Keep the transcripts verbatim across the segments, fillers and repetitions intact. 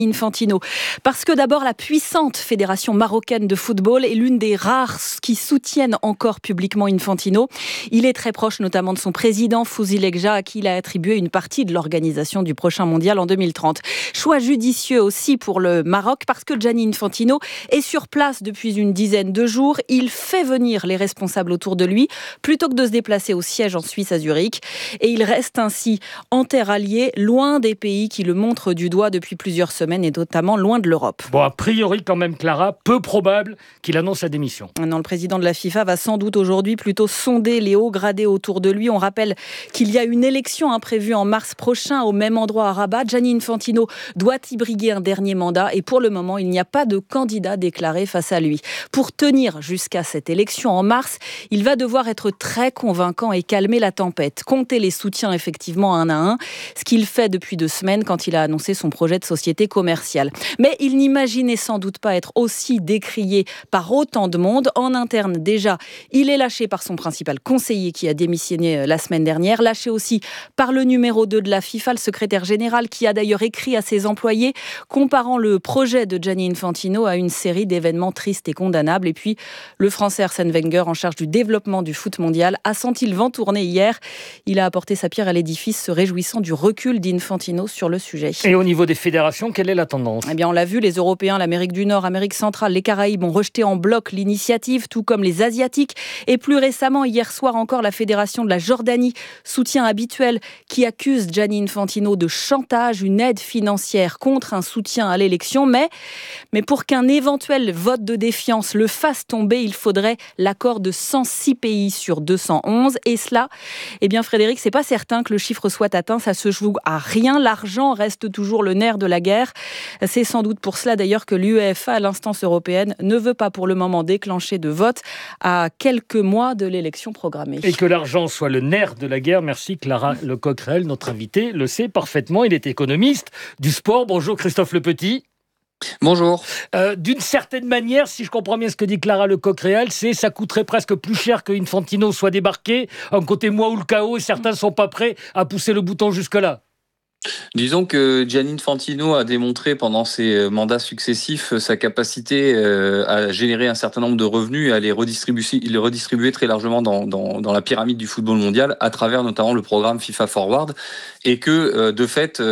Infantino. Parce que d'abord, la puissante fédération marocaine de football est l'une des rares qui soutiennent encore publiquement Infantino. Il est très proche notamment de son président Fouzi Lekja, à qui il a attribué une partie de l'organisation du prochain mondial en deux mille trente. Choix judicieux aussi pour le Maroc parce que Gianni Infantino est sur place depuis une dizaine de jours. Il fait venir les responsables autour de lui plutôt que de se déplacer au siège en Suisse à Zurich. Et il reste ainsi en terre alliée, loin des pays qui le montrent du doigt depuis plusieurs semaines et notamment loin de l'Europe. Bon, a priori quand même, Clara, peu probable qu'il annonce sa démission. Non, le président de la FIFA va sans doute aujourd'hui plutôt sonder les hauts gradés autour de lui. On rappelle qu'il y a une élection imprévue en mars prochain au même endroit à Rabat. Gianni Infantino doit y briguer un dernier mandat et pour le moment, il n'y a pas de candidat déclaré face à lui. Pour tenir jusqu'à cette élection en mars, il va devoir être très convaincant et calmer la tempête. Compter les soutiens effectivement un à un, ce qu'il fait depuis deux semaines quand il a annoncé son projet de société commerciale. Mais il n'imaginait sans doute pas être aussi décrié par autant de monde. En interne, déjà, il est lâché par son principal conseiller qui a démissionné la semaine dernière, lâché aussi par le numéro deux de la FIFA, le secrétaire général, qui a d'ailleurs écrit à ses employés comparant le projet de Gianni Infantino à une série d'événements tristes et condamnables. Et puis, le Français Arsène Wenger, en charge du développement du foot mondial, a senti le vent tourner hier. Il a apporté sa pierre à l'édifice, se réjouissant du recul d'Infantino sur le sujet. Et au niveau des fédérations, quelle est la tendance ? Eh bien, on l'a vu, les Européens, l'Amérique du Nord, l'Amérique centrale, les Caraïbes ont rejeté en bloc l'initiative, tout comme les Asiatiques. Et plus récemment, hier soir encore, la Fédération de la Jordanie, soutien habituel, qui accuse Gianni Infantino de chantage, une aide financière contre un soutien à l'élection. Mais, mais pour qu'un éventuel vote de défiance le fasse tomber, il faudrait l'accord de cent six pays sur deux cent onze. Et cela, eh bien, Frédéric, c'est pas certain que le chiffre soit atteint. Ça se joue à rien. L'argent reste toujours le nerf de la guerre. C'est sans doute pour cela d'ailleurs que l'UEFA, l'instance européenne, ne veut pas pour le moment déclencher de vote à quelques mois de l'élection programmée. Et que l'argent soit le nerf de la guerre, merci Clara Lecocquerel, notre invité, le sait parfaitement, il est économiste du sport. Bonjour Christophe Lepetit. Bonjour. Euh, d'une certaine manière, si je comprends bien ce que dit Clara Lecocquerel, c'est ça coûterait presque plus cher que Infantino soit débarqué. Un côté moi ou le chaos et certains ne sont pas prêts à pousser le bouton jusque-là. Disons que Gianni Infantino a démontré pendant ses mandats successifs sa capacité à générer un certain nombre de revenus et à les redistribuer, les redistribuer très largement dans, dans, dans la pyramide du football mondial à travers notamment le programme FIFA Forward et que de fait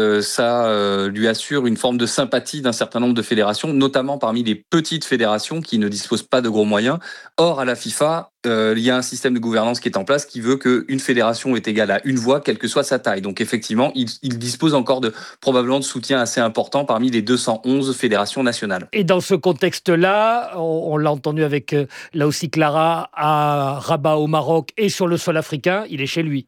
ça lui assure une forme de sympathie d'un certain nombre de fédérations, notamment parmi les petites fédérations qui ne disposent pas de gros moyens. Or à la FIFA, Euh, il y a un système de gouvernance qui est en place qui veut qu'une fédération est égale à une voix, quelle que soit sa taille. Donc effectivement, il, il dispose encore de probablement de soutien assez important parmi les deux cent onze fédérations nationales. Et dans ce contexte-là, on, on l'a entendu avec euh, là aussi Clara, à Rabat au Maroc et sur le sol africain, il est chez lui.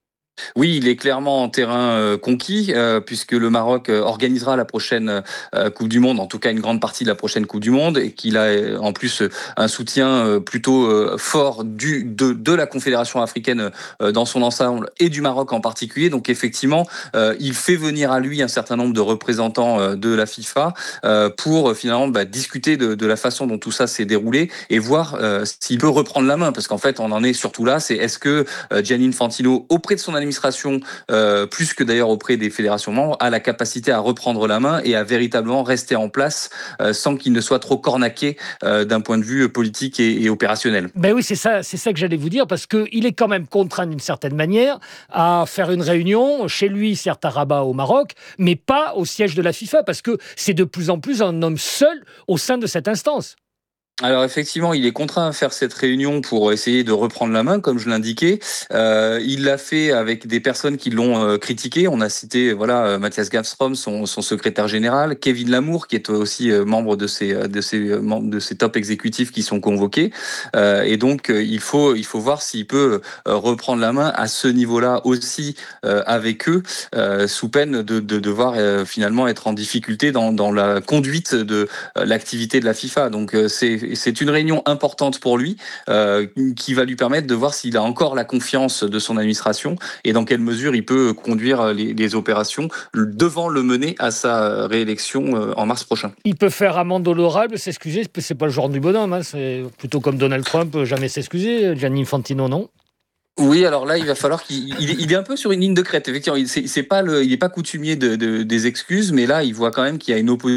Oui, il est clairement en terrain euh, conquis, euh, puisque le Maroc euh, organisera la prochaine euh, Coupe du Monde, en tout cas une grande partie de la prochaine Coupe du Monde, et qu'il a euh, en plus euh, un soutien euh, plutôt euh, fort du, de, de la Confédération africaine euh, dans son ensemble, et du Maroc en particulier. Donc effectivement, euh, il fait venir à lui un certain nombre de représentants euh, de la FIFA euh, pour euh, finalement bah, discuter de, de la façon dont tout ça s'est déroulé, et voir euh, s'il peut reprendre la main, parce qu'en fait on en est surtout là, c'est est-ce que euh, Gianni Infantino, auprès de son administration, Euh, plus que d'ailleurs auprès des fédérations membres, a la capacité à reprendre la main et à véritablement rester en place euh, sans qu'il ne soit trop cornaqué euh, d'un point de vue politique et, et opérationnel. Ben oui, c'est ça, c'est ça que j'allais vous dire, parce qu'il est quand même contraint d'une certaine manière à faire une réunion chez lui, certes à Rabat au Maroc, mais pas au siège de la FIFA, parce que c'est de plus en plus un homme seul au sein de cette instance. Alors effectivement, il est contraint à faire cette réunion pour essayer de reprendre la main, comme je l'indiquais. Euh, il l'a fait avec des personnes qui l'ont euh, critiqué. On a cité voilà Mathias Gafstrom, son, son secrétaire général, Kevin Lamour, qui est aussi euh, membre de ces de ces membres de ces top exécutifs qui sont convoqués. Euh, et donc euh, il faut il faut voir s'il peut euh, reprendre la main à ce niveau-là aussi euh, avec eux, euh, sous peine de, de devoir euh, finalement être en difficulté dans dans la conduite de euh, l'activité de la FIFA. Donc euh, c'est C'est une réunion importante pour lui euh, qui va lui permettre de voir s'il a encore la confiance de son administration et dans quelle mesure il peut conduire les, les opérations devant le mener à sa réélection en mars prochain. Il peut faire amende honorable, s'excuser, c'est pas le genre du bonhomme, hein, c'est plutôt comme Donald Trump, jamais s'excuser. Gianni Infantino, non ? Oui, alors là, il va falloir qu'il il est, il est un peu sur une ligne de crête. Effectivement, il c'est c'est pas le, il est pas coutumier de, de- des excuses, mais là, il voit quand même qu'il y a une opposition